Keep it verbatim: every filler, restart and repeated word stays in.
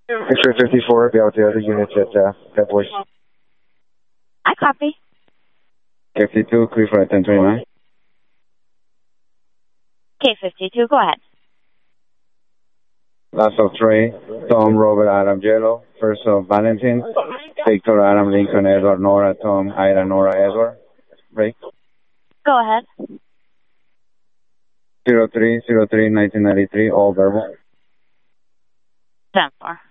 X-ray fifty-four, be out the other units at uh, Pet Boys. I copy. K fifty-two, clear for ten twenty-nine. K fifty-two, go ahead. Last of Trey, Tom, Robert, Adam, Jello. First of Valentin, Victor, Adam, Lincoln, Edward, Nora, Tom, Ida, Nora, Edward. Break. Go ahead. zero three zero three nineteen ninety-three, all verbal. ten four.